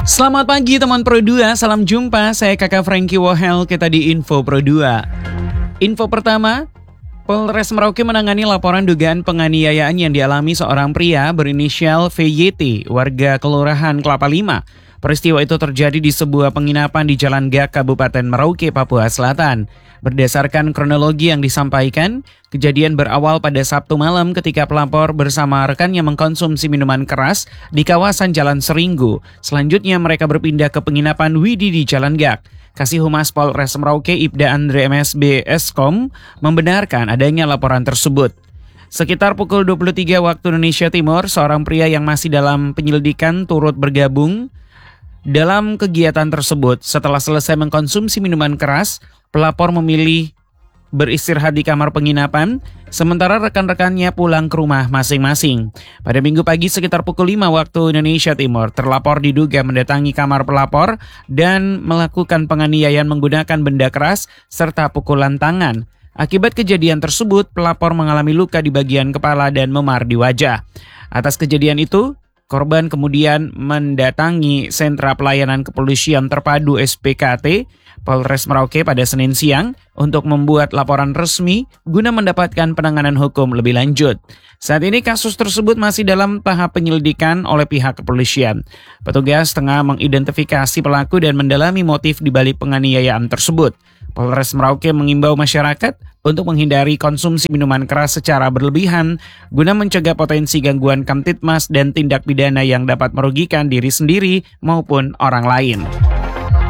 Selamat pagi teman Pro 2, salam jumpa, saya kakak Frankie Wahel, kita di Info Pro 2. Info pertama, Polres Merauke menangani laporan dugaan penganiayaan yang dialami seorang pria berinisial VYT, warga Kelurahan Kelapa Lima. Peristiwa itu terjadi di sebuah penginapan di Jalan Gak, Kabupaten Merauke, Papua Selatan. Berdasarkan kronologi yang disampaikan, kejadian berawal pada Sabtu malam ketika pelapor bersama rekannya mengkonsumsi minuman keras di kawasan Jalan Seringgu. Selanjutnya mereka berpindah ke penginapan Widi di Jalan Gak. Kasih Humas Polres Merauke Ibda Andre MSB Eskom membenarkan adanya laporan tersebut. Sekitar pukul 23 waktu Indonesia Timur, seorang pria yang masih dalam penyelidikan turut bergabung dalam kegiatan tersebut. Setelah selesai mengkonsumsi minuman keras, pelapor memilih beristirahat di kamar penginapan, sementara rekan-rekannya pulang ke rumah masing-masing. Pada Minggu pagi sekitar pukul 5 waktu Indonesia Timur, terlapor diduga mendatangi kamar pelapor dan melakukan penganiayaan menggunakan benda keras serta pukulan tangan. Akibat kejadian tersebut, pelapor mengalami luka di bagian kepala dan memar di wajah. Atas kejadian itu, korban kemudian mendatangi Sentra Pelayanan Kepolisian Terpadu SPKT Polres Merauke pada Senin siang untuk membuat laporan resmi guna mendapatkan penanganan hukum lebih lanjut. Saat ini kasus tersebut masih dalam tahap penyelidikan oleh pihak kepolisian. Petugas tengah mengidentifikasi pelaku dan mendalami motif di balik penganiayaan tersebut. Polres Merauke mengimbau masyarakat untuk menghindari konsumsi minuman keras secara berlebihan guna mencegah potensi gangguan kamtipmas dan tindak pidana yang dapat merugikan diri sendiri maupun orang lain.